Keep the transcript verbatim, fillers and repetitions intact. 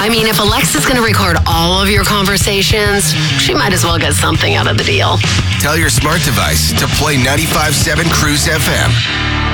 I mean, if Alexa's going to record all of your conversations, she might as well get something out of the deal. Tell your smart device to play ninety-five point seven Cruise F M.